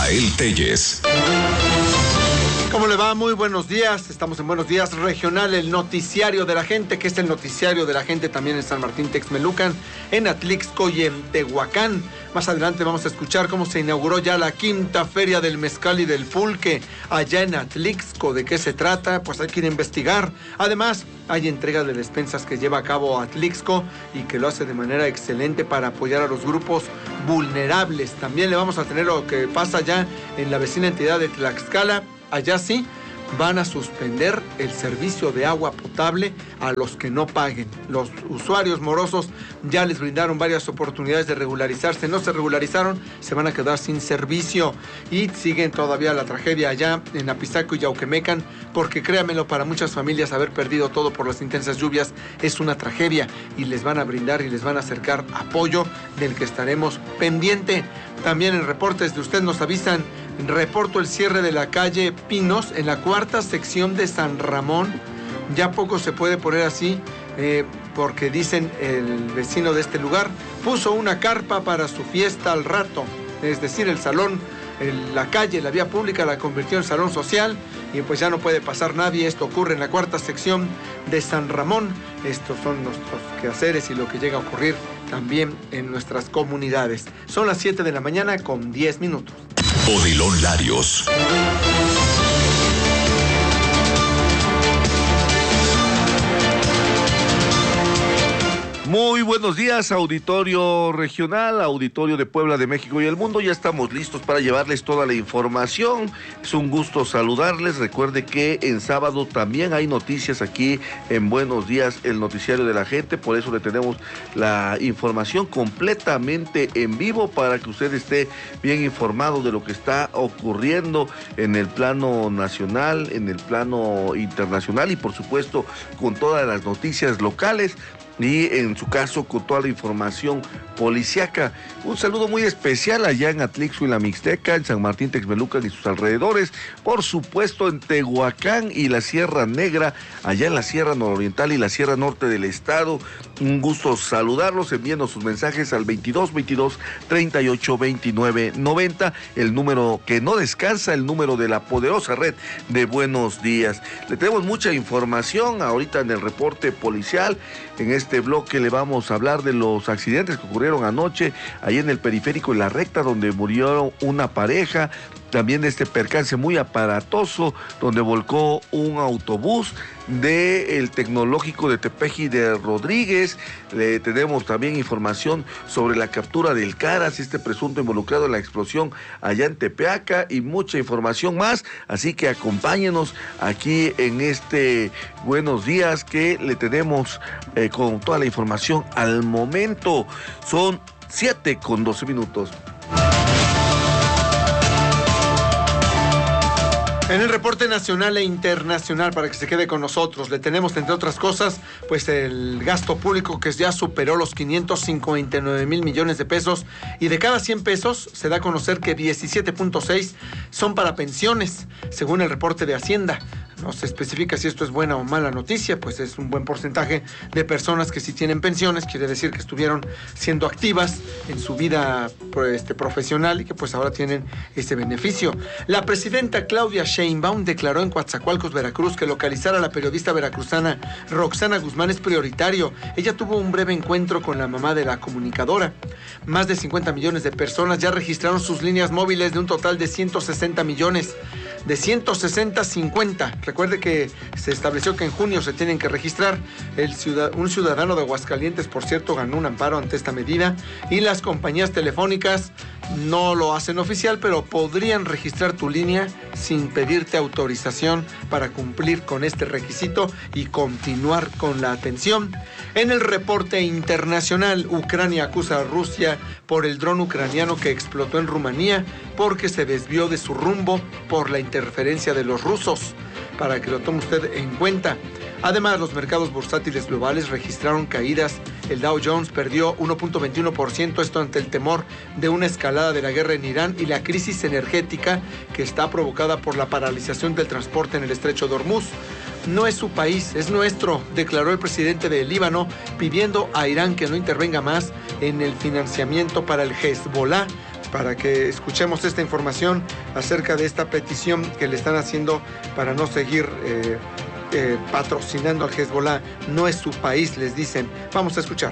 Rafael Telles. ¿Cómo le va? Muy buenos días. Estamos en Buenos Días Regional, el noticiario de la gente, que es el noticiario de la gente también en San Martín Texmelucan, en Atlixco y en Tehuacán. Más adelante vamos a escuchar cómo se inauguró ya la quinta feria del mezcal y del pulque allá en Atlixco. ¿De qué se trata? Pues hay que ir a investigar. Además, hay entrega de despensas que lleva a cabo Atlixco y que lo hace de manera excelente para apoyar a los grupos vulnerables. También le vamos a tener lo que pasa ya en la vecina entidad de Tlaxcala. Allá sí van a suspender el servicio de agua potable a los que no paguen. Los usuarios morosos ya les brindaron varias oportunidades de regularizarse, no se regularizaron, se van a quedar sin servicio y siguen todavía la tragedia allá en Apizaco y Yauquemecan, porque créanmelo, para muchas familias haber perdido todo por las intensas lluvias es una tragedia y les van a brindar y les van a acercar apoyo del que estaremos pendiente. También en reportes de usted nos avisan, reporto el cierre de la calle Pinos en la cuarta sección de San Ramón. Ya poco se puede poner así porque dicen el vecino de este lugar puso una carpa para su fiesta al rato, es decir, el salón, la calle, la vía pública la convirtió en salón social y pues ya no puede pasar nadie. Esto ocurre en la cuarta sección de San Ramón. Estos son nuestros quehaceres y lo que llega a ocurrir también en nuestras comunidades. Son las 7 de la mañana con 10 minutos. Odilon Larios. Muy buenos días, auditorio regional, auditorio de Puebla, de México y el mundo. Ya estamos listos para llevarles toda la información. Es un gusto saludarles. Recuerde que en sábado también hay noticias aquí en Buenos Días, el noticiario de la gente. Por eso le tenemos la información completamente en vivo para que usted esté bien informado de lo que está ocurriendo en el plano nacional, en el plano internacional y por supuesto con todas las noticias locales. Y en su caso con toda la información policiaca. Un saludo muy especial allá en Atlixco y la Mixteca, en San Martín Texmelucan y sus alrededores, por supuesto en Tehuacán y la Sierra Negra, allá en la Sierra Nororiental y la Sierra Norte del estado. Un gusto saludarlos, enviando sus mensajes al 2222-382990, el número que no descansa, el número de la poderosa red de Buenos Días. Le tenemos mucha información ahorita en el reporte policial. En este bloque le vamos a hablar de los accidentes que ocurrieron anoche, ahí en el periférico y la recta, donde murió una pareja. También de este percance muy aparatoso, donde volcó un autobús del Tecnológico de Tepeji de Rodríguez. Le tenemos también información sobre la captura del Caras, este presunto involucrado en la explosión allá en Tepeaca, y mucha información más. Así que acompáñenos aquí en este Buenos Días que le tenemos con toda la información al momento. Son 7:12. En el reporte nacional e internacional, para que se quede con nosotros, le tenemos, entre otras cosas, pues el gasto público que ya superó los 559,000 millones de pesos, y de cada 100 pesos se da a conocer que 17.6 son para pensiones, según el reporte de Hacienda. No se especifica si esto es buena o mala noticia, pues es un buen porcentaje de personas que sí tienen pensiones, quiere decir que estuvieron siendo activas en su vida profesional y que pues ahora tienen ese beneficio. La presidenta Claudia Sheinbaum declaró en Coatzacoalcos, Veracruz, que localizar a la periodista veracruzana Roxana Guzmán es prioritario. Ella tuvo un breve encuentro con la mamá de la comunicadora. Más de 50 millones de personas ya registraron sus líneas móviles de un total de 160 millones. De 160 a 50. Recuerde que se estableció que en junio se tienen que registrar. Un ciudadano de Aguascalientes, por cierto, ganó un amparo ante esta medida, y las compañías telefónicas no lo hacen oficial, pero podrían registrar tu línea sin pedirte autorización para cumplir con este requisito y continuar con la atención. En el reporte internacional, Ucrania acusa a Rusia por el dron ucraniano que explotó en Rumanía porque se desvió de su rumbo por la interferencia de los rusos, para que lo tome usted en cuenta. Además, los mercados bursátiles globales registraron caídas. El Dow Jones perdió 1.21%, esto ante el temor de una escalada de la guerra en Irán y la crisis energética que está provocada por la paralización del transporte en el estrecho de Hormuz. No es su país, es nuestro, declaró el presidente de Líbano, pidiendo a Irán que no intervenga más en el financiamiento para el Hezbollah. para que escuchemos esta información acerca de esta petición que le están haciendo para no seguir patrocinando al Hezbollah. No es su país, les dicen. Vamos a escuchar.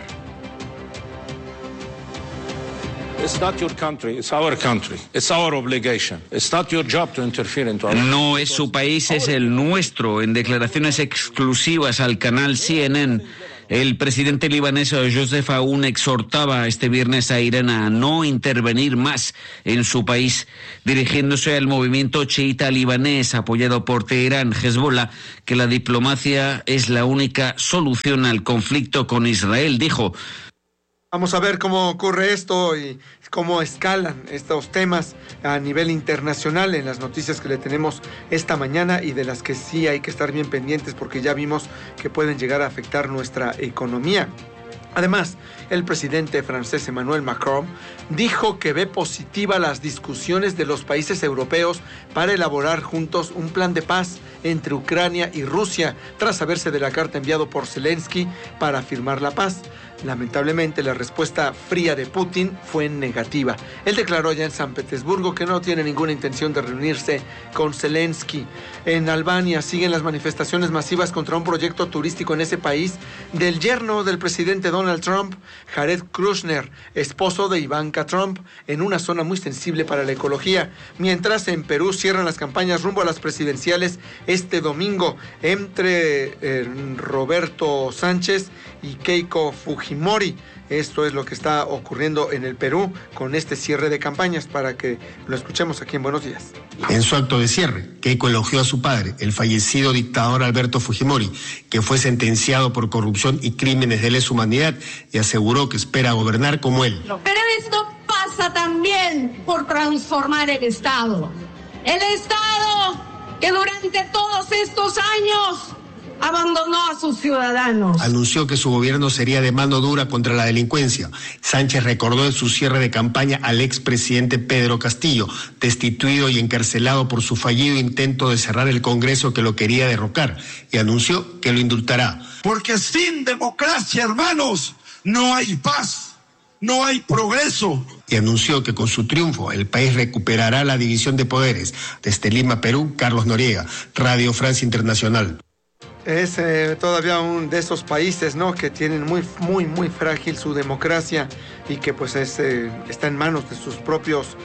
It's not your country, it's our country. It's our obligation. It's not your job to interfere into our... No es su país, es el nuestro. En declaraciones exclusivas al canal CNN, el presidente libanés Joseph Aoun exhortaba este viernes a Irán a no intervenir más en su país, dirigiéndose al movimiento chiita libanés apoyado por Teherán, Hezbollah, que la diplomacia es la única solución al conflicto con Israel, dijo. Vamos a ver cómo ocurre esto y cómo escalan estos temas a nivel internacional en las noticias que le tenemos esta mañana y de las que sí hay que estar bien pendientes porque ya vimos que pueden llegar a afectar nuestra economía. Además, el presidente francés Emmanuel Macron dijo que ve positiva las discusiones de los países europeos para elaborar juntos un plan de paz entre Ucrania y Rusia, tras saberse de la carta enviada por Zelensky para firmar la paz. Lamentablemente, la respuesta fría de Putin fue negativa. Él declaró ya en San Petersburgo que no tiene ninguna intención de reunirse con Zelensky. En Albania siguen las manifestaciones masivas contra un proyecto turístico en ese país del yerno del presidente Donald Trump, Jared Kushner, esposo de Ivanka Trump, en una zona muy sensible para la ecología. Mientras en Perú cierran las campañas rumbo a las presidenciales este domingo entre Roberto Sánchez y Keiko Fujimori. Esto es lo que está ocurriendo en el Perú con este cierre de campañas, para que lo escuchemos aquí en Buenos Días. En su acto de cierre, Keiko elogió a su padre, el fallecido dictador Alberto Fujimori, que fue sentenciado por corrupción y crímenes de lesa humanidad, y aseguró que espera gobernar como él. Pero esto pasa también por transformar el Estado. El Estado que durante todos estos años abandonó a sus ciudadanos. Anunció que su gobierno sería de mano dura contra la delincuencia. Sánchez recordó en su cierre de campaña al expresidente Pedro Castillo, destituido y encarcelado por su fallido intento de cerrar el Congreso que lo quería derrocar, y anunció que lo indultará. Porque sin democracia, hermanos, no hay paz, no hay progreso. Y anunció que con su triunfo el país recuperará la división de poderes. Desde Lima, Perú, Carlos Noriega, Radio Francia Internacional. Es todavía uno de esos países, ¿no?, que tienen muy frágil su democracia y que pues está en manos de sus propios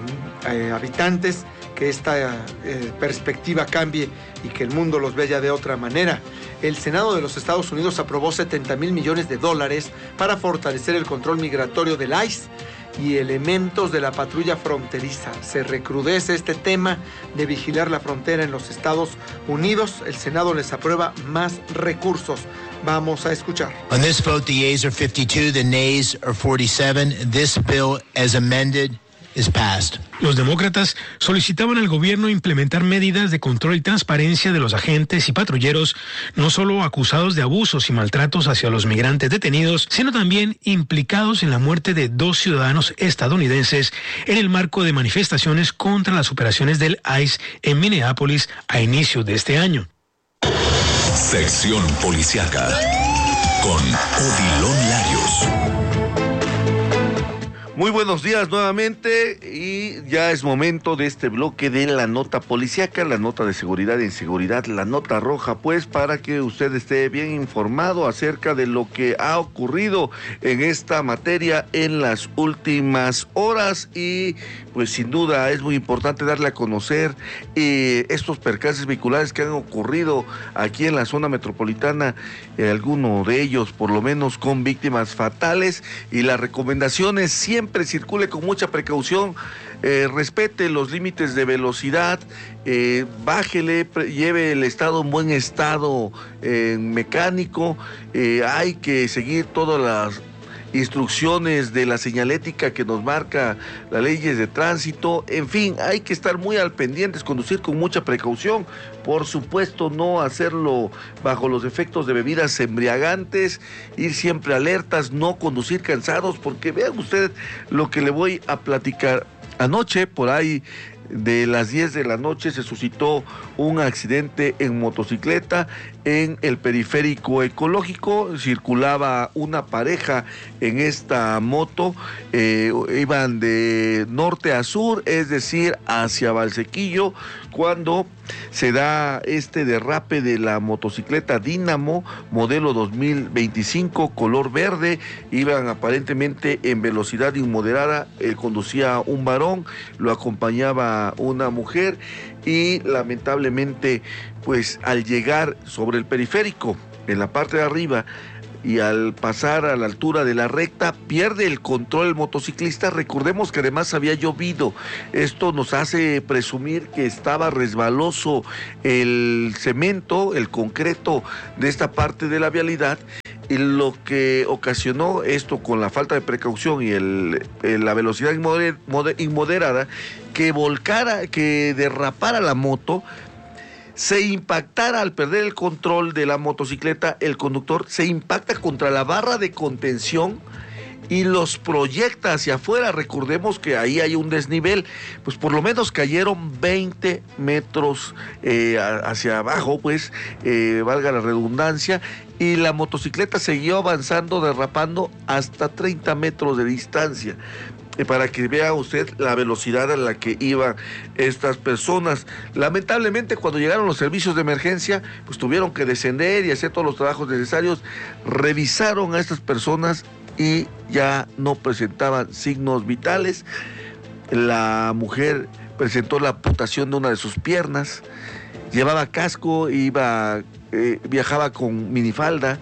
habitantes, que esta perspectiva cambie y que el mundo los vea de otra manera. El Senado de los Estados Unidos aprobó $70,000 millones para fortalecer el control migratorio del ICE y elementos de la patrulla fronteriza. Se recrudece este tema de vigilar la frontera en los Estados Unidos. El Senado les aprueba más recursos. Vamos a escuchar. On this vote, the yeas are 52, the nays are 47. This bill, as amended, is passed. Los demócratas solicitaban al gobierno implementar medidas de control y transparencia de los agentes y patrulleros, no solo acusados de abusos y maltratos hacia los migrantes detenidos, sino también implicados en la muerte de 2 ciudadanos estadounidenses en el marco de manifestaciones contra las operaciones del ICE en Minneapolis a inicios de este año. Sección Policíaca con Odilon Larios. Muy buenos días nuevamente y ya es momento de este bloque de la nota policíaca, la nota de seguridad e inseguridad, la nota roja, pues, para que usted esté bien informado acerca de lo que ha ocurrido en esta materia en las últimas horas. Y pues sin duda es muy importante darle a conocer estos percances vehiculares que han ocurrido aquí en la zona metropolitana, alguno de ellos por lo menos con víctimas fatales, y las recomendaciones: siempre circule con mucha precaución, respete los límites de velocidad, bájele, lleve el estado en buen estado mecánico, hay que seguir todas las instrucciones de la señalética que nos marca las leyes de tránsito. En fin, hay que estar muy al pendientes, conducir con mucha precaución, por supuesto no hacerlo bajo los efectos de bebidas embriagantes, ir siempre alertas, no conducir cansados, porque vean ustedes lo que le voy a platicar. Anoche, por ahí de las 10 de la noche, se suscitó un accidente en motocicleta en el periférico ecológico. Circulaba una pareja en esta moto, iban de norte a sur, es decir, hacia Valsequillo, cuando se da este derrape de la motocicleta Dínamo, modelo 2025, color verde. Iban aparentemente en velocidad inmoderada, conducía un varón, lo acompañaba una mujer y lamentablemente, pues al llegar sobre el periférico, en la parte de arriba, y al pasar a la altura de la recta, pierde el control el motociclista. Recordemos que además había llovido. Esto nos hace presumir que estaba resbaloso el cemento, el concreto de esta parte de la vialidad, y lo que ocasionó esto, con la falta de precaución y la velocidad inmoderada, que derrapara la moto, se impactara. Al perder el control de la motocicleta, el conductor se impacta contra la barra de contención y los proyecta hacia afuera. Recordemos que ahí hay un desnivel, pues por lo menos cayeron 20 metros hacia abajo, pues valga la redundancia, y la motocicleta siguió avanzando, derrapando hasta 30 metros de distancia. Para que vea usted la velocidad a la que iban estas personas. Lamentablemente, cuando llegaron los servicios de emergencia, pues tuvieron que descender y hacer todos los trabajos necesarios. Revisaron a estas personas y ya no presentaban signos vitales. La mujer presentó la amputación de una de sus piernas, llevaba casco, viajaba con minifalda,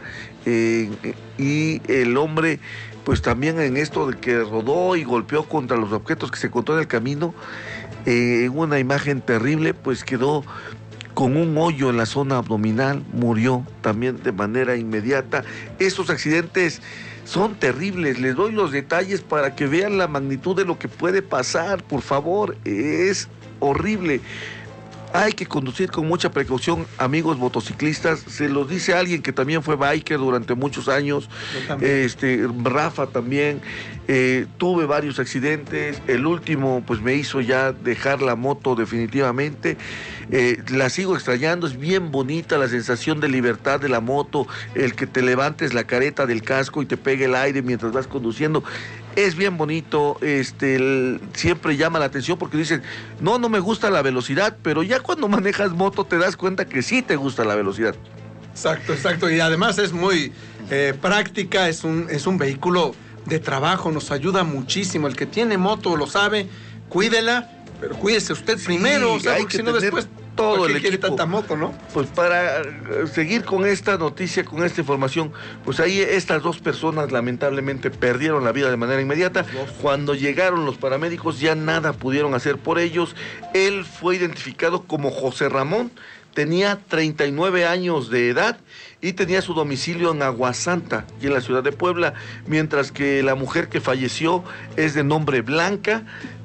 y el hombre, pues también en esto de que rodó y golpeó contra los objetos que se encontró en el camino, en una imagen terrible, pues quedó con un hoyo en la zona abdominal, murió también de manera inmediata. Estos accidentes son terribles, les doy los detalles para que vean la magnitud de lo que puede pasar, por favor, es horrible. Hay que conducir con mucha precaución, amigos motociclistas. Se los dice alguien que también fue biker durante muchos años. Rafa también. Tuve varios accidentes. El último, pues me hizo ya dejar la moto definitivamente. La sigo extrañando. Es bien bonita la sensación de libertad de la moto, el que te levantes la careta del casco y te pegue el aire mientras vas conduciendo. Es bien bonito, siempre llama la atención porque dicen, no me gusta la velocidad, pero ya cuando manejas moto te das cuenta que sí te gusta la velocidad. Exacto, y además es muy práctica, es un vehículo de trabajo, nos ayuda muchísimo. El que tiene moto lo sabe, cuídela, pero cuídese usted primero, o sea, porque si no después todo el equipo quiere tanta moto, ¿no? Pues para seguir con esta noticia, con esta información, pues ahí estas dos personas lamentablemente perdieron la vida de manera inmediata. Cuando llegaron los paramédicos ya nada pudieron hacer por ellos. Él fue identificado como José Ramón, tenía 39 años de edad y tenía su domicilio en Aguasanta y en la ciudad de Puebla, mientras que la mujer que falleció es de nombre Blanca,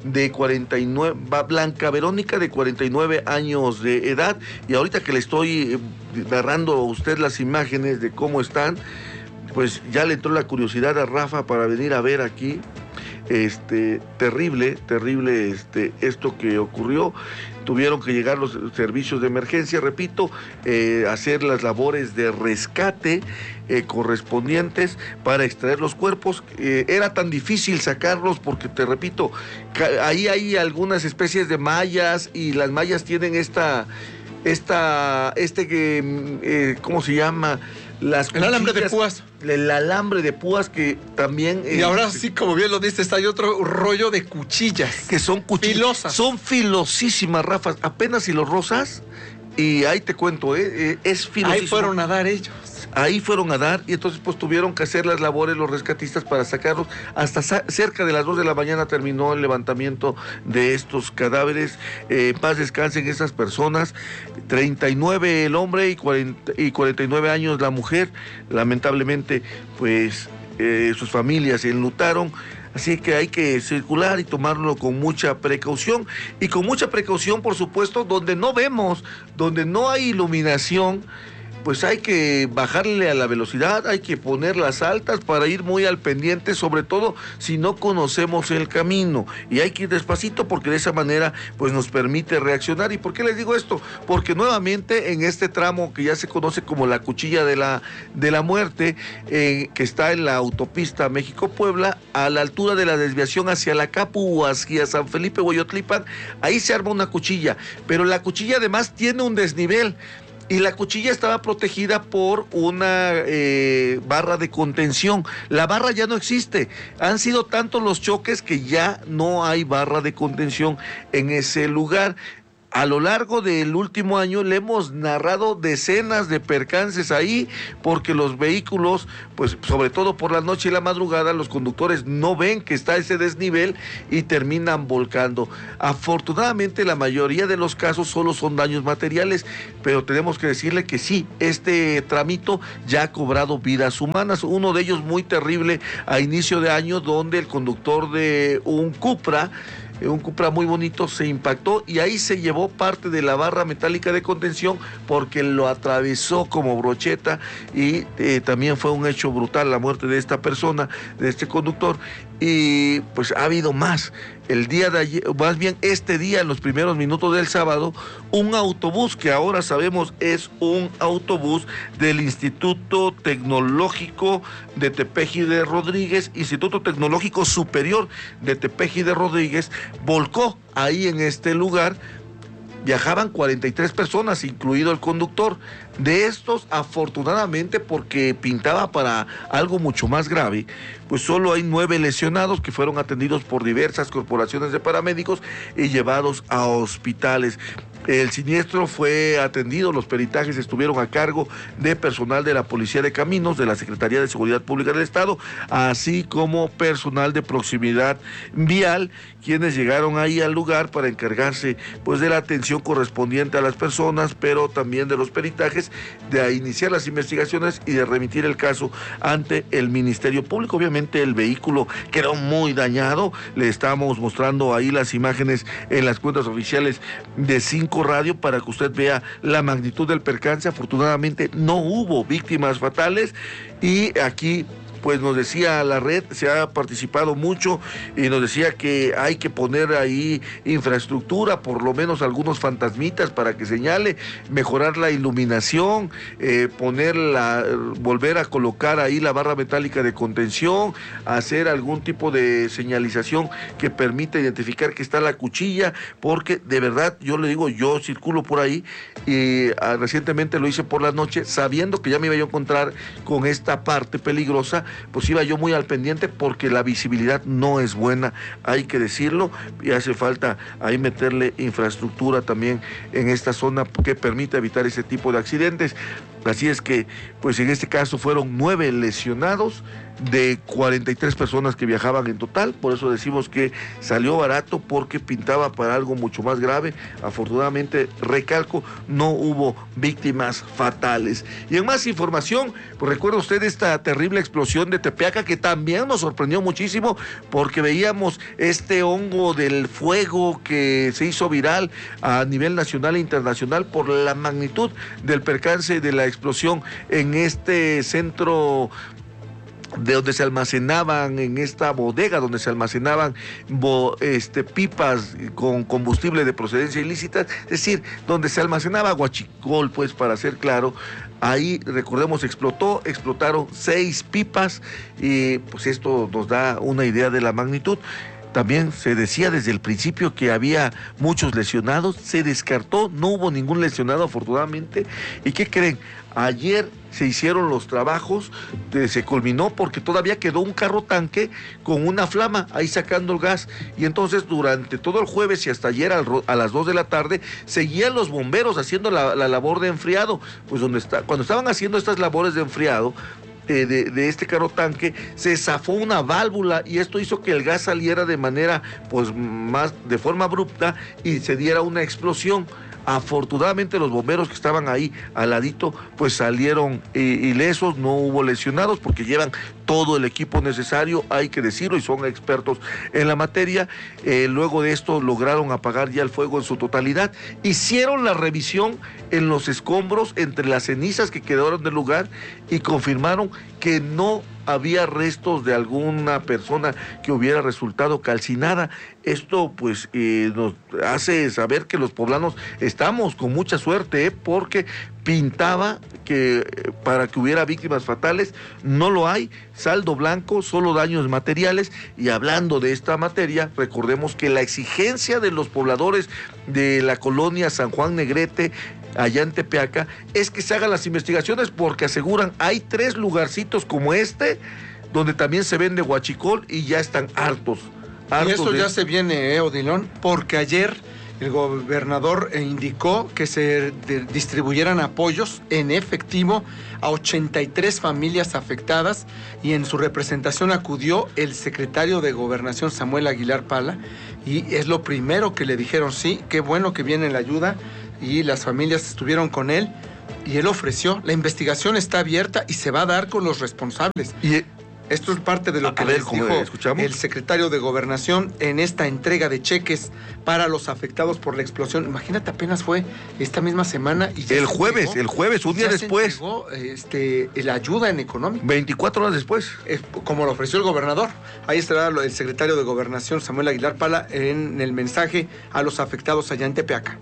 Blanca Verónica, de 49 años de edad. Y ahorita que le estoy narrando a usted las imágenes de cómo están, pues ya le entró la curiosidad a Rafa para venir a ver aquí. Terrible esto que ocurrió. Tuvieron que llegar los servicios de emergencia, repito, hacer las labores de rescate correspondientes para extraer los cuerpos. Era tan difícil sacarlos porque, te repito, ahí hay algunas especies de mallas y las mallas tienen ¿cómo se llama? El alambre de púas. El alambre de púas que también... Y ahora sí, como bien lo dices, hay otro rollo de cuchillas. Que son cuchillas. Filosas. Son filosísimas, Rafa. Apenas si los rozas, y ahí te cuento, es filosísimo. Ahí fueron a dar ellos. Ahí fueron a dar, y entonces pues tuvieron que hacer las labores los rescatistas para sacarlos. Hasta cerca de las 2 de la mañana terminó el levantamiento de estos cadáveres. Paz descansen esas personas. 39 el hombre y 49 años la mujer. Lamentablemente, pues sus familias se enlutaron. Así que hay que circular y tomarlo con mucha precaución. Y con mucha precaución, por supuesto, donde no vemos, donde no hay iluminación, pues hay que bajarle a la velocidad, hay que ponerlas altas para ir muy al pendiente, sobre todo si no conocemos el camino, y hay que ir despacito porque de esa manera pues nos permite reaccionar. ¿Y por qué les digo esto? Porque nuevamente en este tramo que ya se conoce como la cuchilla de la muerte, que está en la autopista México-Puebla, a la altura de la desviación hacia la Capu o hacia San Felipe Hueyotlipan, ahí se arma una cuchilla, pero la cuchilla además tiene un desnivel. Y la cuchilla estaba protegida por una barra de contención. La barra ya no existe. Han sido tantos los choques que ya no hay barra de contención en ese lugar. A lo largo del último año le hemos narrado decenas de percances ahí, porque los vehículos, pues sobre todo por la noche y la madrugada, los conductores no ven que está ese desnivel y terminan volcando. Afortunadamente la mayoría de los casos solo son daños materiales, pero tenemos que decirle que sí, este tramito ya ha cobrado vidas humanas. Uno de ellos muy terrible a inicio de año, donde el conductor de un Cupra muy bonito se impactó y ahí se llevó parte de la barra metálica de contención porque lo atravesó como brocheta, y también fue un hecho brutal la muerte de esta persona, de este conductor. Y pues ha habido más. El día de ayer, más bien este día, en los primeros minutos del sábado, un autobús que ahora sabemos es un autobús del Instituto Tecnológico de Tepeji de Rodríguez, Instituto Tecnológico Superior de Tepeji de Rodríguez, volcó ahí en este lugar. Viajaban 43 personas, incluido el conductor. De estos, afortunadamente, porque pintaba para algo mucho más grave, pues solo hay 9 lesionados que fueron atendidos por diversas corporaciones de paramédicos y llevados a hospitales. El siniestro fue atendido, los peritajes estuvieron a cargo de personal de la Policía de Caminos, de la Secretaría de Seguridad Pública del Estado, así como personal de proximidad vial, quienes llegaron ahí al lugar para encargarse pues de la atención correspondiente a las personas, pero también de los peritajes, de iniciar las investigaciones y de remitir el caso ante el Ministerio Público. Obviamente el vehículo quedó muy dañado, le estamos mostrando ahí las imágenes en las cuentas oficiales de 5 Radio para que usted vea la magnitud del percance. Afortunadamente no hubo víctimas fatales, y aquí pues nos decía la red, se ha participado mucho y nos decía que hay que poner ahí infraestructura, por lo menos algunos fantasmitas para que señale, mejorar la iluminación, volver a colocar ahí la barra metálica de contención, hacer algún tipo de señalización que permita identificar que está la cuchilla, porque de verdad, yo le digo, yo circulo por ahí y recientemente lo hice por la noche, sabiendo que ya me iba yo a encontrar con esta parte peligrosa, pues iba yo muy al pendiente porque la visibilidad no es buena, hay que decirlo, y hace falta ahí meterle infraestructura también en esta zona que permita evitar ese tipo de accidentes. Así es que, pues en este caso fueron 9 lesionados de 43 personas que viajaban en total. Por eso decimos que salió barato, porque pintaba para algo mucho más grave. Afortunadamente, recalco, no hubo víctimas fatales. Y en más información, pues recuerda usted esta terrible explosión de Tepeaca, que también nos sorprendió muchísimo, porque veíamos este hongo del fuego que se hizo viral a nivel nacional e internacional por la magnitud del percance de la explosión en este centro de donde se almacenaban, en esta bodega donde se almacenaban pipas con combustible de procedencia ilícita, es decir, donde se almacenaba guachicol, pues para ser claro. Ahí, recordemos, explotaron 6 pipas, y pues esto nos da una idea de la magnitud. También se decía desde el principio que había muchos lesionados, se descartó, no hubo ningún lesionado afortunadamente. ¿Y qué creen? Ayer se hicieron los trabajos, se culminó porque todavía quedó un carro tanque con una flama ahí sacando el gas, y entonces durante todo el jueves y hasta ayer a las 2 de la tarde seguían los bomberos haciendo la labor de enfriado. Pues cuando estaban haciendo estas labores de enfriado de este carro tanque, se zafó una válvula, y esto hizo que el gas saliera de manera de forma abrupta y se diera una explosión. Afortunadamente los bomberos que estaban ahí al ladito pues salieron ilesos, no hubo lesionados porque llevan todo el equipo necesario, hay que decirlo, y son expertos en la materia. Luego de esto lograron apagar ya el fuego en su totalidad. Hicieron la revisión en los escombros, entre las cenizas que quedaron del lugar, y confirmaron que no había restos de alguna persona que hubiera resultado calcinada. Esto pues nos hace saber que los poblanos estamos con mucha suerte, porque pintaba que para que hubiera víctimas fatales, no lo hay, saldo blanco, solo daños materiales. Y hablando de esta materia, recordemos que la exigencia de los pobladores de la colonia San Juan Negrete, allá en Tepeaca, es que se hagan las investigaciones, porque aseguran hay 3 lugarcitos como este donde también se vende huachicol y ya están hartos. Y esto ya se viene, Odilon, porque ayer el gobernador indicó que se distribuyeran apoyos en efectivo a 83 familias afectadas, y en su representación acudió el secretario de Gobernación, Samuel Aguilar Pala, y es lo primero que le dijeron: sí, qué bueno que viene la ayuda, y las familias estuvieron con él, y él ofreció, la investigación está abierta y se va a dar con los responsables. Y esto es parte de lo que les dijo el secretario de Gobernación en esta entrega de cheques para los afectados por la explosión. Imagínate, apenas fue esta misma semana. Y ya el jueves, un día después. La ayuda en económico. 24 horas después. Como lo ofreció el gobernador. Ahí estará el secretario de Gobernación, Samuel Aguilar Pala, en el mensaje a los afectados allá en Tepeaca.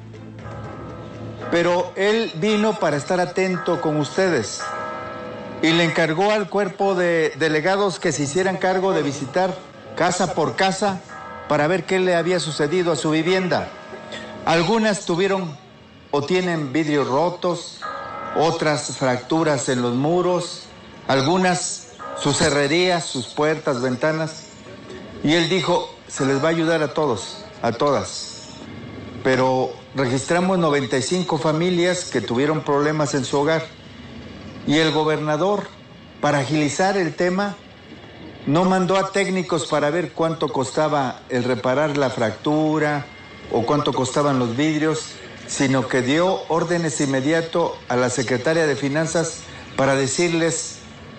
Pero él vino para estar atento con ustedes y le encargó al cuerpo de delegados que se hicieran cargo de visitar casa por casa para ver qué le había sucedido a su vivienda. Algunas tuvieron o tienen vidrios rotos, otras fracturas en los muros, algunas sus herrerías, sus puertas, ventanas. Y él dijo, se les va a ayudar a todos, a todas. Pero registramos 95 familias que tuvieron problemas en su hogar. Y el gobernador, para agilizar el tema, no mandó a técnicos para ver cuánto costaba el reparar la fractura o cuánto costaban los vidrios, sino que dio órdenes inmediato a la secretaria de Finanzas para decirles,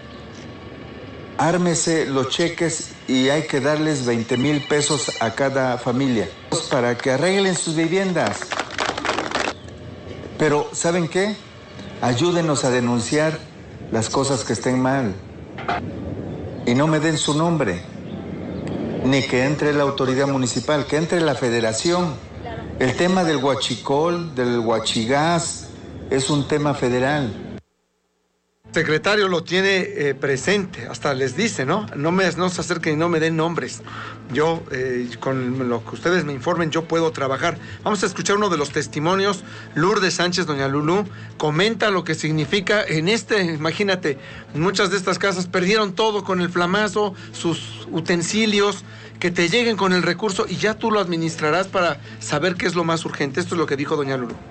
ármese los cheques y hay que darles 20,000 pesos a cada familia para que arreglen sus viviendas. Pero, ¿saben qué? Ayúdenos a denunciar las cosas que estén mal. Y no me den su nombre. Ni que entre la autoridad municipal, que entre la federación. El tema del huachicol, del huachigás, es un tema federal. Secretario lo tiene presente, hasta les dice, ¿no? No se acerquen y no me den nombres. Yo, con lo que ustedes me informen, yo puedo trabajar. Vamos a escuchar uno de los testimonios. Lourdes Sánchez, doña Lulú, comenta lo que significa imagínate, muchas de estas casas perdieron todo con el flamazo, sus utensilios, que te lleguen con el recurso y ya tú lo administrarás para saber qué es lo más urgente. Esto es lo que dijo doña Lulú.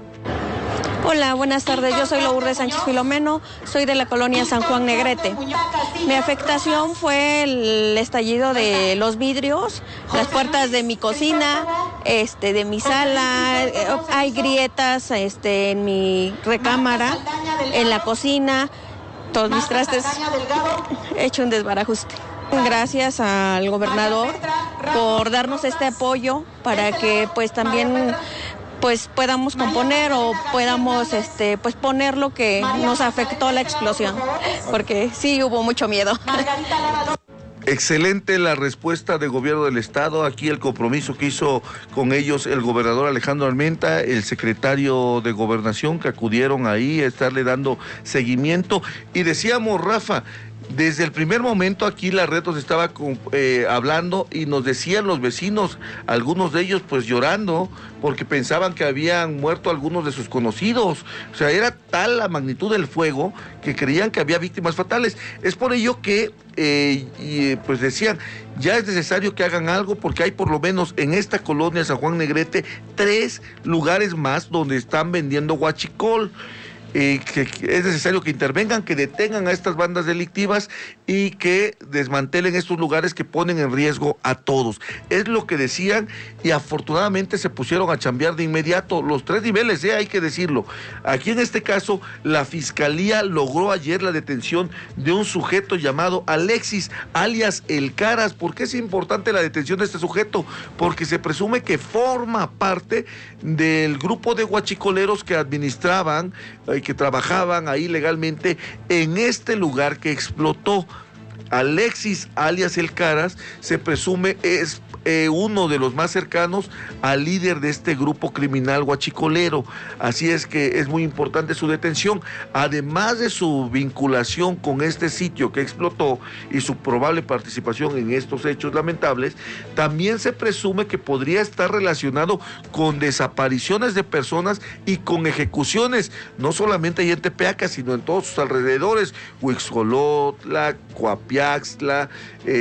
Hola, buenas tardes. Yo soy Lourdes Sánchez Filomeno, soy de la colonia San Juan Negrete. Mi afectación fue el estallido de los vidrios, las puertas de mi cocina, de mi sala, hay grietas en mi recámara, en la cocina, todos mis trastes, he hecho un desbarajuste. Gracias al gobernador por darnos este apoyo para que pues también podamos componer o podamos poner lo que nos afectó la explosión, porque sí hubo mucho miedo. Excelente la respuesta del gobierno del estado, aquí el compromiso que hizo con ellos el gobernador Alejandro Armenta, el secretario de Gobernación, que acudieron ahí a estarle dando seguimiento. Y decíamos, Rafa, desde el primer momento aquí la red nos estaba hablando y nos decían los vecinos, algunos de ellos pues llorando, porque pensaban que habían muerto algunos de sus conocidos. O sea, era tal la magnitud del fuego que creían que había víctimas fatales. Es por ello que pues decían, ya es necesario que hagan algo, porque hay por lo menos en esta colonia San Juan Negrete 3 lugares más donde están vendiendo huachicol. que es necesario que intervengan, que detengan a estas bandas delictivas y que desmantelen estos lugares que ponen en riesgo a todos. Es lo que decían y afortunadamente se pusieron a chambear de inmediato los 3 niveles, hay que decirlo. Aquí en este caso la Fiscalía logró ayer la detención de un sujeto llamado Alexis, alias El Caras. ¿Por qué es importante la detención de este sujeto? Porque se presume que forma parte del grupo de huachicoleros que administraban y que trabajaban ahí legalmente en este lugar que explotó. Alexis, alias El Caras, se presume es uno de los más cercanos al líder de este grupo criminal huachicolero. Así es que es muy importante su detención. Además de su vinculación con este sitio que explotó y su probable participación en estos hechos lamentables, también se presume que podría estar relacionado con desapariciones de personas y con ejecuciones, no solamente ahí en Tepeaca, sino en todos sus alrededores, Huixcolotla, Coapiaxtla,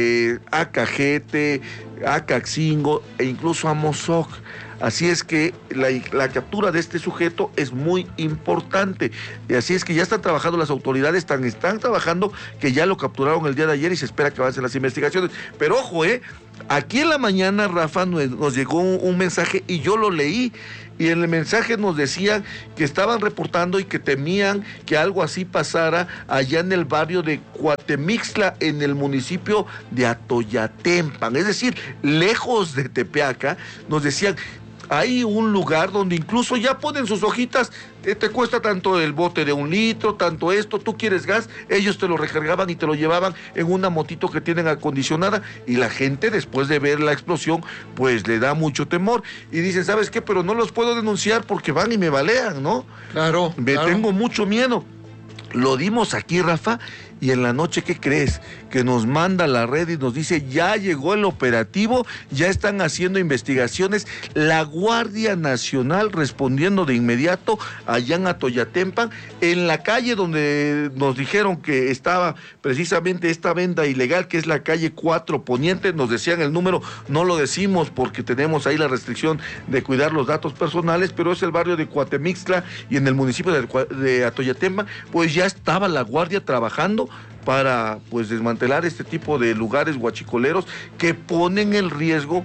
Acajete, Acaxingo e incluso Amozoc. Así es que la captura de este sujeto es muy importante. Y así es que ya están trabajando las autoridades, están trabajando que ya lo capturaron el día de ayer y se espera que avancen las investigaciones. Pero ojo, aquí en la mañana, Rafa, nos llegó un mensaje y yo lo leí. Y en el mensaje nos decían que estaban reportando y que temían que algo así pasara allá en el barrio de Cuatemixtla, en el municipio de Atoyatempan, es decir, lejos de Tepeaca. Nos decían, hay un lugar donde incluso ya ponen sus hojitas, te cuesta tanto el bote de 1 litro, tanto esto, tú quieres gas, ellos te lo recargaban y te lo llevaban en una motito que tienen acondicionada, y la gente después de ver la explosión pues le da mucho temor y dicen, ¿sabes qué? Pero no los puedo denunciar porque van y me balean, ¿no? Claro. Tengo mucho miedo. Lo dimos aquí, Rafa, y en la noche, ¿qué crees? Que nos manda la red y nos dice, ya llegó el operativo, ya están haciendo investigaciones, la Guardia Nacional respondiendo de inmediato allá en Atoyatempan, en la calle donde nos dijeron que estaba precisamente esta venda ilegal, que es la calle 4 Poniente, nos decían el número, no lo decimos porque tenemos ahí la restricción de cuidar los datos personales, pero es el barrio de Cuatemixtla y en el municipio de Atoyatempan, pues ya estaba la Guardia trabajando para pues desmantelar este tipo de lugares huachicoleros que ponen en riesgo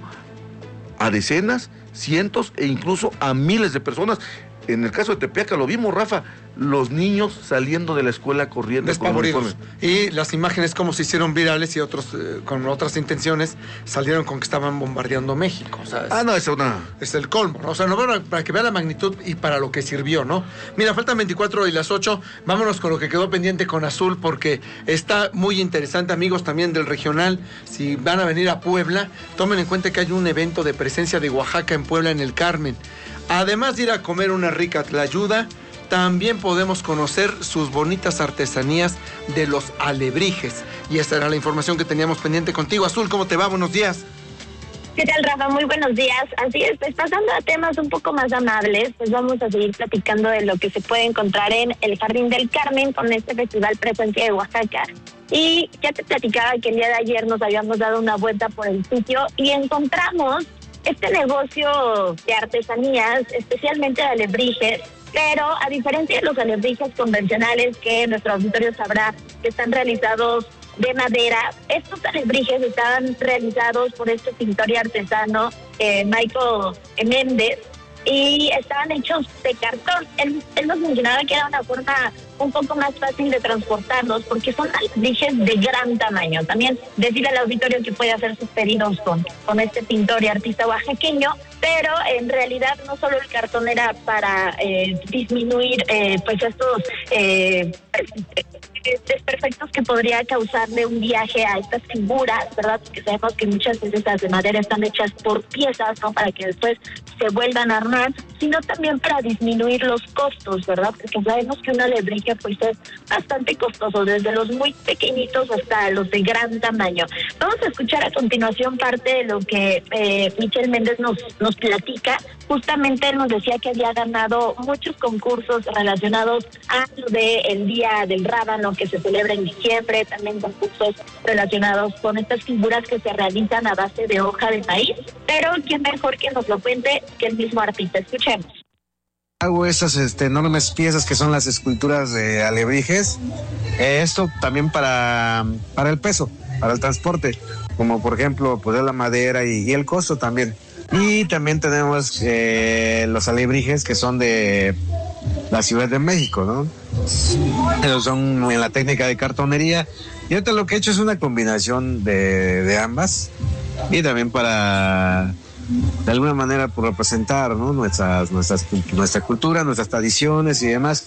a decenas, cientos e incluso a miles de personas. En el caso de Tepeaca lo vimos, Rafa, los niños saliendo de la escuela corriendo despavoridos. Y las imágenes como se hicieron virales y otros con otras intenciones salieron con que estaban bombardeando México. O sea, es el colmo, ¿no? O sea, no, para que vea la magnitud y para lo que sirvió, ¿no? Mira, faltan 24 y las 8. Vámonos con lo que quedó pendiente con Azul, porque está muy interesante, amigos también del regional. Si van a venir a Puebla, tomen en cuenta que hay un evento de presencia de Oaxaca en Puebla, en el Carmen. Además de ir a comer una rica tlayuda, también podemos conocer sus bonitas artesanías de los alebrijes. Y esta era la información que teníamos pendiente contigo. Azul, ¿cómo te va? Buenos días. ¿Qué tal, Rafa? Muy buenos días. Así es, pues pasando a temas un poco más amables, pues vamos a seguir platicando de lo que se puede encontrar en el Jardín del Carmen con este festival Presencia de Oaxaca. Y ya te platicaba que el día de ayer nos habíamos dado una vuelta por el sitio y encontramos este negocio de artesanías, especialmente de alebrijes, pero a diferencia de los alebrijes convencionales que nuestro auditorio sabrá que están realizados de madera, estos alebrijes estaban realizados por este pintor y artesano Michael Méndez, y estaban hechos de cartón. Él nos mencionaba que era una forma un poco más fácil de transportarlos porque son alebrijes de gran tamaño. También decirle al auditorio que puede hacer sus pedidos con este pintor y artista oaxaqueño, pero en realidad no solo el cartón era para disminuir pues estos desperfectos que podría causarle un viaje a estas figuras, ¿verdad? Porque sabemos que muchas veces las de madera están hechas por piezas, ¿no? Para que después se vuelvan a armar, sino también para disminuir los costos, ¿verdad? Porque sabemos que un alebrije pues es bastante costoso, desde los muy pequeñitos hasta los de gran tamaño. Vamos a escuchar a continuación parte de lo que Michel Méndez nos platica. Justamente él nos decía que había ganado muchos concursos relacionados a lo del Día del Rábano, que se celebra en diciembre, también concursos relacionados con estas figuras que se realizan a base de hoja de maíz, pero quién mejor que nos lo cuente que el mismo artista. Escuchemos. Hago esas enormes piezas que son las esculturas de alebrijes. Esto también para el peso, para el transporte, como por ejemplo pues la madera y el costo también. Y también tenemos los alebrijes que son de la Ciudad de México, ¿no? Ellos son en la técnica de cartonería. Y ahorita lo que he hecho es una combinación de ambas. Y también para, de alguna manera, por representar, ¿no? nuestra cultura, nuestras tradiciones y demás.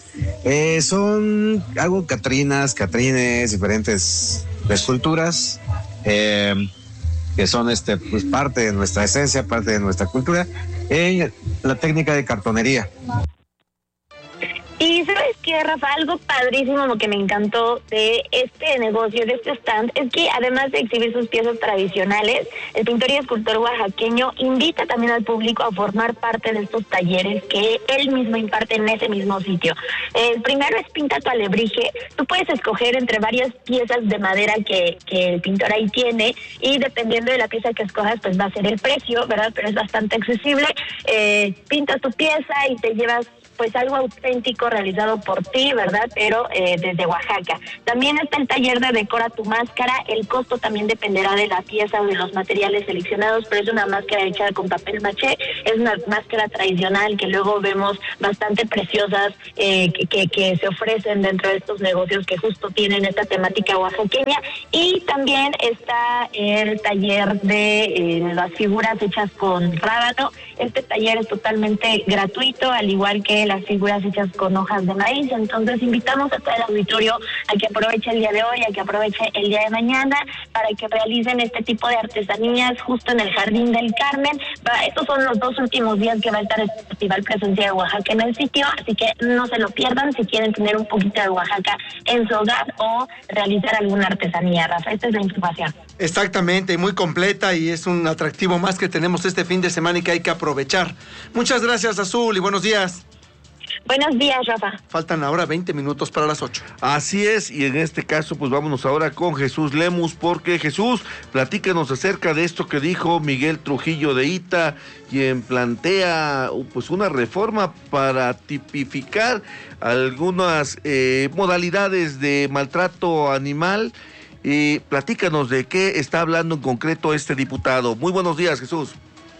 Hago catrines, diferentes esculturas, que son pues parte de nuestra esencia, parte de nuestra cultura, en la técnica de cartonería. Y ¿sabes qué, Rafa? Algo padrísimo, lo que me encantó de este negocio, de este stand, es que además de exhibir sus piezas tradicionales, el pintor y escultor oaxaqueño invita también al público a formar parte de estos talleres que él mismo imparte en ese mismo sitio. El primero es Pinta tu alebrije. Tú puedes escoger entre varias piezas de madera que el pintor ahí tiene, y dependiendo de la pieza que escojas, pues va a ser el precio, ¿verdad? Pero es bastante accesible. Pintas tu pieza y te llevas pues algo auténtico realizado por ti, ¿verdad? Pero desde Oaxaca. También está el taller de Decora tu máscara. El costo también dependerá de la pieza o de los materiales seleccionados, pero es una máscara hecha con papel maché. Es una máscara tradicional que luego vemos bastante preciosas, que se ofrecen dentro de estos negocios que justo tienen esta temática oaxaqueña. Y también está el taller de las figuras hechas con rábano. Este taller es totalmente gratuito, al igual que las figuras hechas con hojas de maíz. Entonces invitamos a todo el auditorio a que aproveche el día de hoy, a que aproveche el día de mañana, para que realicen este tipo de artesanías justo en el Jardín del Carmen. Estos son los 2 últimos días que va a estar el Festival Presencia de Oaxaca en el sitio, así que no se lo pierdan si quieren tener un poquito de Oaxaca en su hogar o realizar alguna artesanía. Rafa, esta es la información. Exactamente, muy completa, y es un atractivo más que tenemos este fin de semana y que hay que aprovechar. Muchas gracias, Azul, y buenos días. Buenos días, Rafa. Faltan ahora 20 minutos para las 8. Así es, y en este caso pues vámonos ahora con Jesús Lemus, porque Jesús, platícanos acerca de esto que dijo Miguel Trujillo de Ita, quien plantea pues una reforma para tipificar algunas modalidades de maltrato animal. Y platícanos de qué está hablando en concreto este diputado. Muy buenos días, Jesús.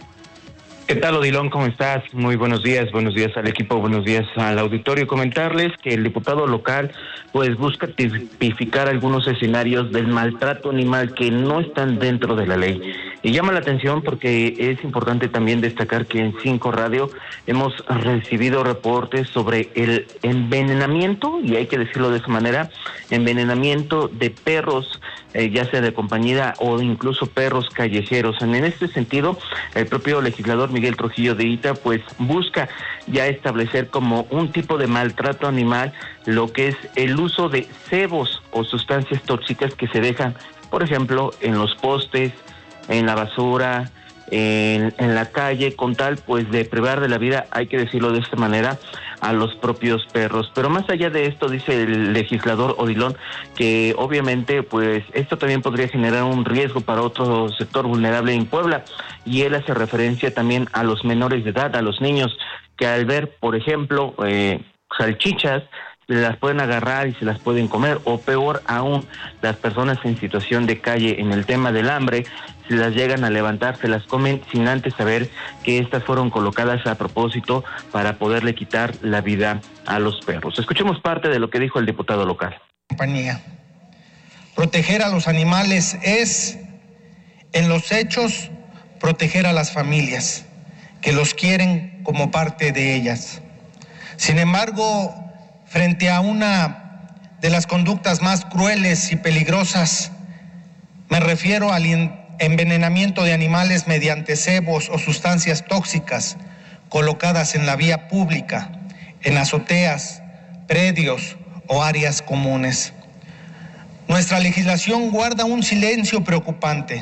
¿Qué tal, Odilon? ¿Cómo estás? Muy buenos días al equipo, buenos días al auditorio. Comentarles que el diputado local pues busca tipificar algunos escenarios del maltrato animal que no están dentro de la ley. Y llama la atención porque es importante también destacar que en 5 Radio hemos recibido reportes sobre el envenenamiento, y hay que decirlo de esa manera, envenenamiento de perros, ya sea de compañía o incluso perros callejeros. En este sentido, el propio legislador Miguel Trujillo de Ita pues busca ya establecer como un tipo de maltrato animal lo que es el uso de cebos o sustancias tóxicas que se dejan, por ejemplo, en los postes, en la basura, en la calle, con tal pues de privar de la vida, hay que decirlo de esta manera, a los propios perros. Pero más allá de esto, dice el legislador Odilon, que obviamente pues esto también podría generar un riesgo para otro sector vulnerable en Puebla, y él hace referencia también a los menores de edad, a los niños, que al ver, por ejemplo, salchichas, las pueden agarrar y se las pueden comer, o peor aún, las personas en situación de calle en el tema del hambre, si las llegan a levantar, se las comen sin antes saber que estas fueron colocadas a propósito para poderle quitar la vida a los perros. Escuchemos parte de lo que dijo el diputado local. Compañía. Proteger a los animales es, en los hechos, proteger a las familias que los quieren como parte de ellas. Sin embargo, frente a una de las conductas más crueles y peligrosas, me refiero al envenenamiento de animales mediante cebos o sustancias tóxicas colocadas en la vía pública, en azoteas, predios o áreas comunes. Nuestra legislación guarda un silencio preocupante.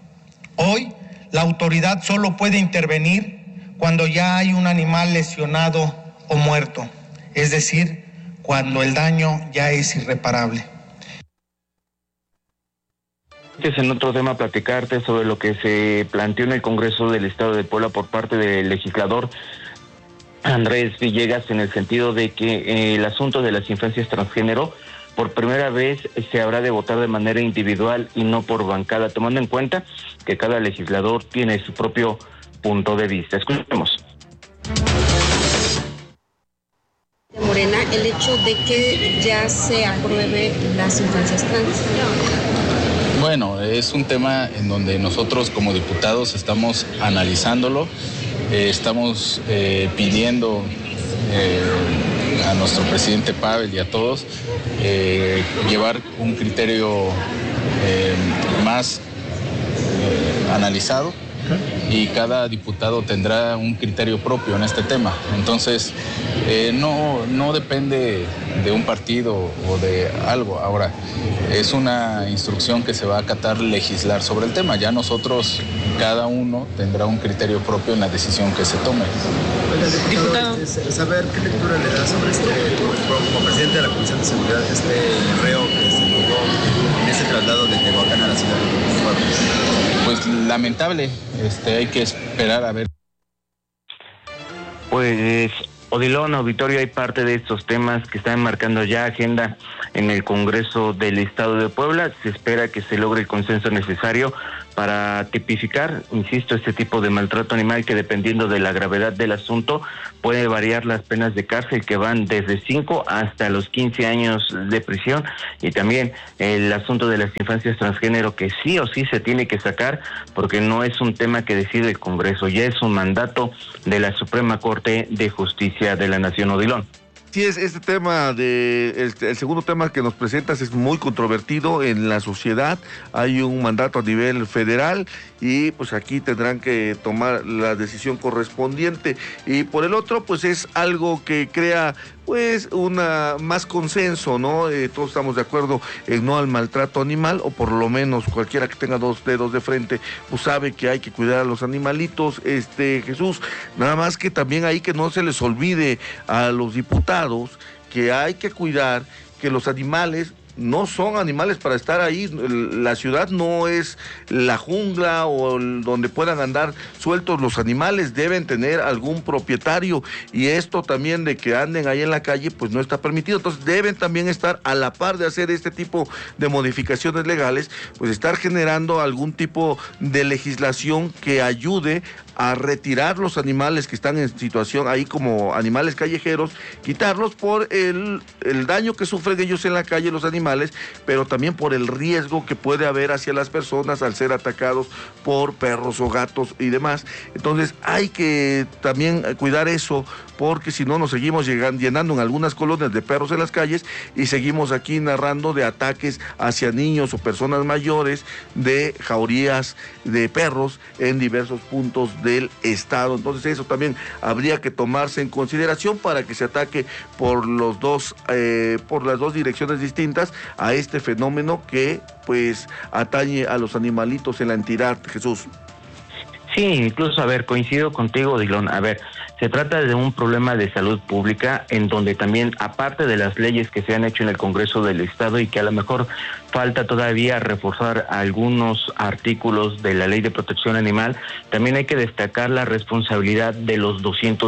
Hoy, la autoridad solo puede intervenir cuando ya hay un animal lesionado o muerto, es decir, cuando el daño ya es irreparable. En otro tema, platicarte sobre lo que se planteó en el Congreso del Estado de Puebla por parte del legislador Andrés Villegas, en el sentido de que el asunto de las infancias transgénero, por primera vez se habrá de votar de manera individual y no por bancada, tomando en cuenta que cada legislador tiene su propio punto de vista. Escuchemos. Morena, el hecho de que ya se apruebe las infancias trans. Bueno, es un tema en donde nosotros como diputados estamos analizándolo, estamos pidiendo a nuestro presidente Pavel y a todos llevar un criterio más analizado, y cada diputado tendrá un criterio propio en este tema. Entonces, no depende de un partido o de algo. Ahora, es una instrucción que se va a acatar legislar sobre el tema. Ya nosotros, cada uno tendrá un criterio propio en la decisión que se tome. Diputado, saber qué lectura le da sobre como presidente de la Comisión de Seguridad, reo que se jugó en ese traslado de Tehuacán a la ciudad de Puebla. Pues lamentable, hay que esperar a ver. Pues, Odilon, auditorio, hay parte de estos temas que están marcando ya agenda en el Congreso del Estado de Puebla. Se espera que se logre el consenso necesario para tipificar, insisto, este tipo de maltrato animal que, dependiendo de la gravedad del asunto, puede variar las penas de cárcel, que van desde 5 hasta los 15 años de prisión, y también el asunto de las infancias transgénero, que sí o sí se tiene que sacar, porque no es un tema que decide el Congreso, ya es un mandato de la Suprema Corte de Justicia de la Nación. Odilon. Sí, este tema el segundo tema que nos presentas es muy controvertido en la sociedad. Hay un mandato a nivel federal y pues aquí tendrán que tomar la decisión correspondiente. Y por el otro, pues es algo que crea pues más consenso, ¿no? Todos estamos de acuerdo en no al maltrato animal, o por lo menos cualquiera que tenga dos dedos de frente, pues sabe que hay que cuidar a los animalitos, Jesús. Nada más que también ahí que no se les olvide a los diputados que hay que cuidar que los animales no son animales para estar ahí. La ciudad no es la jungla o donde puedan andar sueltos. Los animales deben tener algún propietario, y esto también de que anden ahí en la calle pues no está permitido. Entonces deben también estar a la par de hacer este tipo de modificaciones legales, pues estar generando algún tipo de legislación que ayude a retirar los animales que están en situación ahí como animales callejeros, quitarlos por el daño que sufren ellos en la calle, los animales, pero también por el riesgo que puede haber hacia las personas al ser atacados por perros o gatos y demás. Entonces hay que también cuidar eso, porque si no nos seguimos llenando en algunas colonias de perros en las calles y seguimos aquí narrando de ataques hacia niños o personas mayores, de jaurías de perros en diversos puntos del estado. Entonces eso también habría que tomarse en consideración para que se ataque por las dos direcciones distintas a este fenómeno que pues atañe a los animalitos en la entidad, Jesús. Sí, incluso, coincido contigo, Odilon. Se trata de un problema de salud pública en donde también, aparte de las leyes que se han hecho en el Congreso del Estado y que a lo mejor falta todavía reforzar algunos artículos de la Ley de Protección Animal, también hay que destacar la responsabilidad de los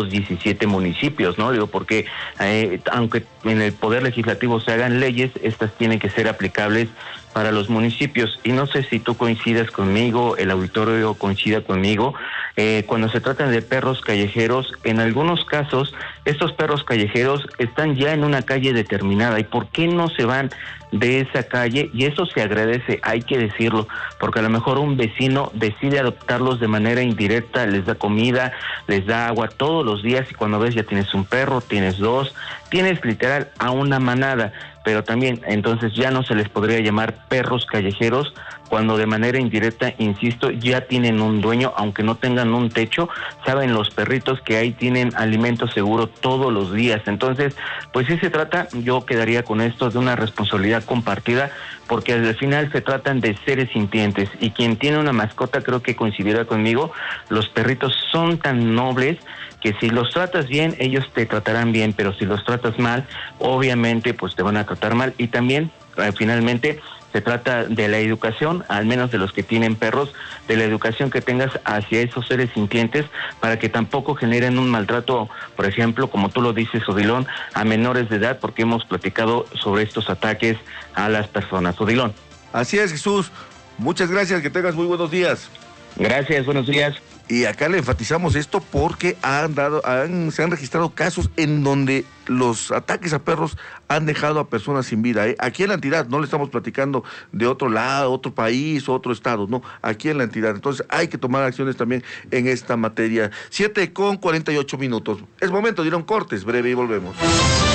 217 municipios, ¿no? Porque aunque en el Poder Legislativo se hagan leyes, estas tienen que ser aplicables para los municipios. Y no sé si tú coincidas conmigo, el auditorio coincida conmigo, cuando se tratan de perros callejeros, en algunos casos estos perros callejeros están ya en una calle determinada. ¿Y por qué no se van de esa calle? Y eso se agradece, hay que decirlo, porque a lo mejor un vecino decide adoptarlos de manera indirecta, les da comida, les da agua todos los días, y cuando ves ya tienes un perro, tienes dos, tienes literal a una manada. Pero también entonces ya no se les podría llamar perros callejeros cuando de manera indirecta, insisto, ya tienen un dueño, aunque no tengan un techo. Saben los perritos que ahí tienen alimento seguro todos los días. Entonces, pues sí se trata, yo quedaría con esto, de una responsabilidad compartida, porque al final se tratan de seres sintientes, y quien tiene una mascota creo que coincidirá conmigo, los perritos son tan nobles que si los tratas bien, ellos te tratarán bien, pero si los tratas mal, obviamente pues te van a tratar mal. Y también finalmente Se trata de la educación, al menos de los que tienen perros, de la educación que tengas hacia esos seres sintientes para que tampoco generen un maltrato, por ejemplo, como tú lo dices, Odilon, a menores de edad, porque hemos platicado sobre estos ataques a las personas. Odilon. Así es, Jesús. Muchas gracias, que tengas muy buenos días. Gracias, buenos días. Y acá le enfatizamos esto porque se han registrado casos en donde los ataques a perros han dejado a personas sin vida. Aquí en la entidad, no le estamos platicando de otro lado, otro país, otro estado, no, aquí en la entidad. Entonces hay que tomar acciones también en esta materia. 7:48. Es momento de ir a un corte, es breve y volvemos.